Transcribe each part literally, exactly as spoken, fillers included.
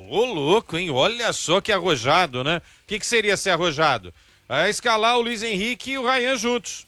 Ô, louco, hein? Olha só que arrojado, né? O que, que seria ser arrojado? É escalar o Luiz Henrique e o Ryan juntos,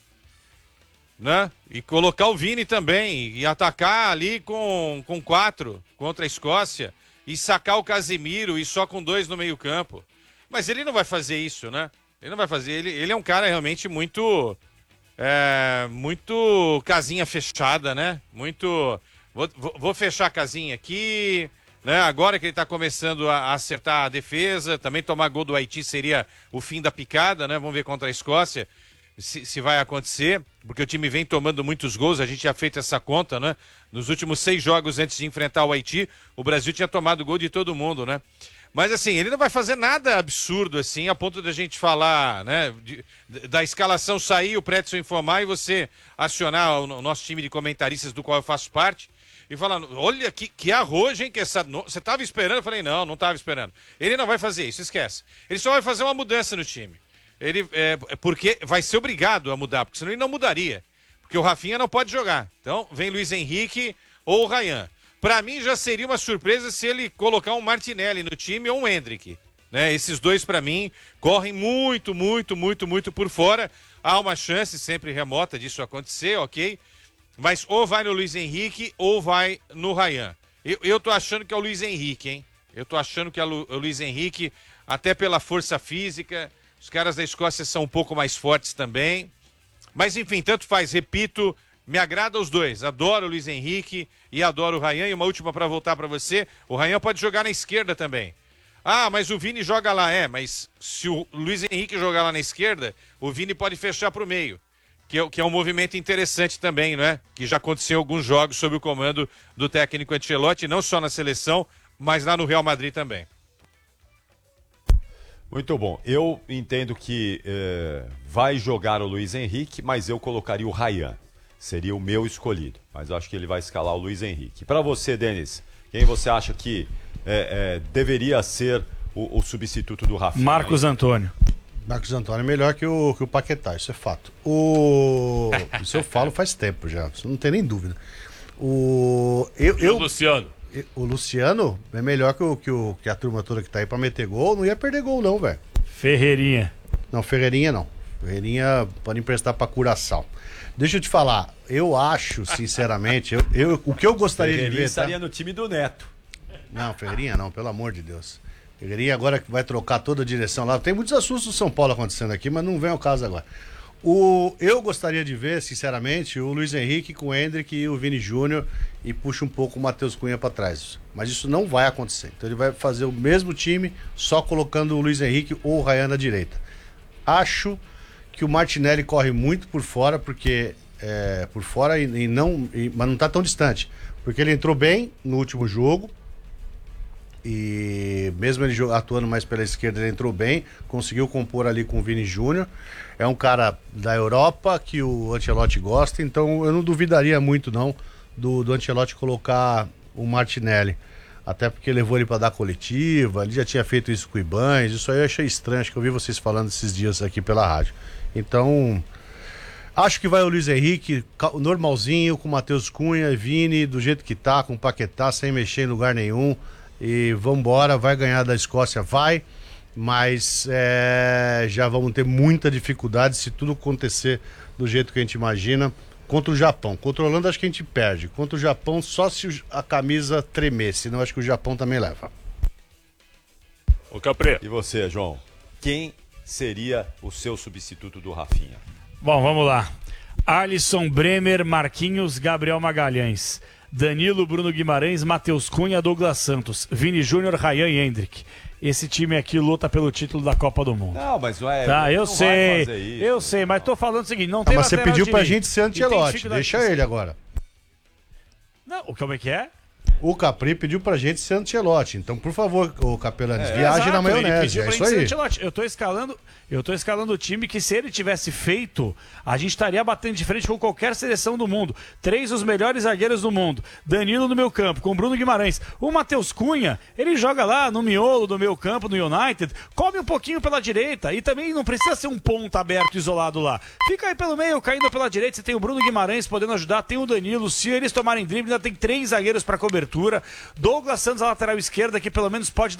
né? E colocar o Vini também, e atacar ali com, com quatro contra a Escócia, e sacar o Casemiro e só com dois no meio campo. Mas ele não vai fazer isso, né? Ele não vai fazer, ele, ele é um cara realmente muito, é, muito casinha fechada, né? Muito, vou, vou, vou fechar a casinha aqui, né? Agora que ele tá começando a, a acertar a defesa, também tomar gol do Haiti seria o fim da picada, né? Vamos ver contra a Escócia se, se vai acontecer, porque o time vem tomando muitos gols, a gente já fez essa conta, né? Nos últimos seis jogos antes de enfrentar o Haiti, o Brasil tinha tomado gol de todo mundo, né? Mas assim, ele não vai fazer nada absurdo assim, a ponto da gente falar, né, de, da escalação sair, o Pretzel informar e você acionar o, o nosso time de comentaristas do qual eu faço parte e falar, olha que, que arrojo, hein, que essa, no, você estava esperando? Eu falei, não, não estava esperando. Ele não vai fazer isso, esquece. Ele só vai fazer uma mudança no time. Ele, é, porque vai ser obrigado a mudar, porque senão ele não mudaria. Porque o Rafinha não pode jogar. Então vem Luiz Henrique ou o Ryan. Para mim já seria uma surpresa se ele colocar um Martinelli no time ou um Endrick, né? Esses dois para mim correm muito, muito, muito, muito por fora. Há uma chance sempre remota disso acontecer, ok? Mas ou vai no Luiz Henrique ou vai no Ryan. Eu, eu tô achando que é o Luiz Henrique, hein? Eu tô achando que é o Luiz Henrique, até pela força física. Os caras da Escócia são um pouco mais fortes também. Mas enfim, tanto faz, repito, me agrada os dois. Adoro o Luiz Henrique e adoro o Ryan. E uma última para voltar para você. O Ryan pode jogar na esquerda também. Ah, mas o Vini joga lá. É, mas se o Luiz Henrique jogar lá na esquerda, o Vini pode fechar para o meio. Que é, que é um movimento interessante também, não é? Que já aconteceu em alguns jogos sob o comando do técnico Ancelotti, não só na seleção, mas lá no Real Madrid também. Muito bom. Eu entendo que eh, vai jogar o Luiz Henrique, mas eu colocaria o Ryan. Seria o meu escolhido, mas eu acho que ele vai escalar o Luiz Henrique. Para você, Denis, quem você acha que é, é, deveria ser o, o substituto do Rafinha? Marcos Antônio. Marcos Antônio é melhor que o, que o Paquetá, isso é fato. O... Isso eu falo faz tempo já, isso não tem nem dúvida. O, eu, e eu... o Luciano? O Luciano é melhor que, o, que, o, que a turma toda que tá aí pra meter gol. Não ia perder gol, não, velho. Ferreirinha. Não, Ferreirinha não. Ferreirinha pode emprestar pra Curaçao. Deixa eu te falar, eu acho, sinceramente, eu, eu, o que eu gostaria de ver. Ferreirinha estaria tá? no time do Neto. Não, Ferreirinha não, pelo amor de Deus. Ferreirinha agora que vai trocar toda a direção lá. Tem muitos assuntos do São Paulo acontecendo aqui, mas não vem ao caso agora. O, eu gostaria de ver, sinceramente, o Luiz Henrique com o Endrick e o Vini Júnior e puxa um pouco o Matheus Cunha para trás. Mas isso não vai acontecer. Então ele vai fazer o mesmo time, só colocando o Luiz Henrique ou o Ryan na direita. Acho que o Martinelli corre muito por fora, porque é, por fora e, e não, e, mas não está tão distante. Porque ele entrou bem no último jogo. E mesmo ele atuando mais pela esquerda, ele entrou bem, conseguiu compor ali com o Vini Júnior. É um cara da Europa que o Ancelotti gosta, então eu não duvidaria muito não do, do Ancelotti colocar o Martinelli. Até porque levou ele para dar coletiva, ele já tinha feito isso com o Ibanez, isso aí eu achei estranho, acho que eu vi vocês falando esses dias aqui pela rádio. Então, acho que vai o Luiz Henrique, normalzinho, com o Matheus Cunha, Vini, do jeito que tá, com o Paquetá, sem mexer em lugar nenhum. E vambora, vai ganhar da Escócia, vai, mas é, já vamos ter muita dificuldade se tudo acontecer do jeito que a gente imagina. Contra o Japão, contra a Holanda acho que a gente perde, contra o Japão só se a camisa tremer, senão acho que o Japão também leva. O Capri. E você, João, quem seria o seu substituto do Rafinha? Bom, vamos lá. Alisson, Bremer, Marquinhos, Gabriel Magalhães. Danilo, Bruno Guimarães, Matheus Cunha, Douglas Santos, Vini Júnior, Ryan e Endrick. Esse time aqui luta pelo título da Copa do Mundo. Não, mas não é. Tá, eu não sei. vai fazer isso, eu sei, mas tô falando o seguinte, não Ah, tem mas você lateral pediu pra direito. gente ser Ancelotti, deixa ele agora. Não, como é que é? O Capri pediu pra gente ser Ancelotti. Então, por favor, o Capelanes, É, viaje exato, na maionese. ele É isso pra gente aí. ser Ancelotti. Eu tô escalando, eu tô escalando o time que, se ele tivesse feito, a gente estaria batendo de frente com qualquer seleção do mundo. Três dos melhores zagueiros do mundo. Danilo no meu campo, com Bruno Guimarães. O Matheus Cunha, ele joga lá no miolo do meu campo, no United, come um pouquinho pela direita e também não precisa ser um ponto aberto isolado lá. Fica aí pelo meio, caindo pela direita. Você tem o Bruno Guimarães podendo ajudar, tem o Danilo. Se eles tomarem drible, ainda tem três zagueiros para cobertura. Douglas Santos, a lateral esquerda, que pelo menos pode